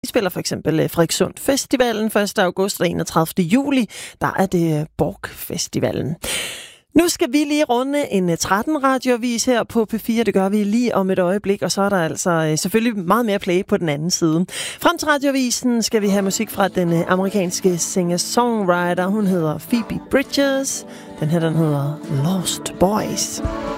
De spiller for eksempel Frederikssund Festivalen 1. august og 31. juli. Der er det Borg Festivalen. Nu skal vi lige runde en 13-radioavis her på P4. Det gør vi lige om et øjeblik, og så er der altså selvfølgelig meget mere play på den anden side. Frem til radioavisen skal vi have musik fra den amerikanske singer-songwriter. Hun hedder Phoebe Bridgers. Den her, den hedder Lost Boys.